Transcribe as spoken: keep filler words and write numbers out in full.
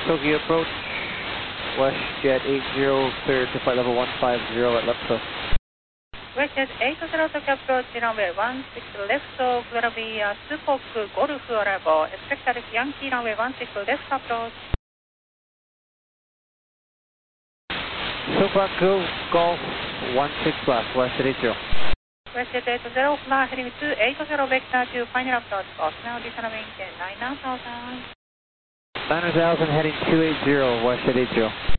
Tokyo approach, WestJet eight zero, cleared to flight level one five zero at left coast. WestJet eight zero Tokyo approach, runway one six left, so will be uh, Supok Golf arrival, expected Yankee runway one six left approach. Supok Golf one six left, WestJet eight zero. WestJet eight zero, fly heading to eight zero vector to final approach, course now descend wind nine thousand. nine thousand heading two eight zero, WestJet eight zero.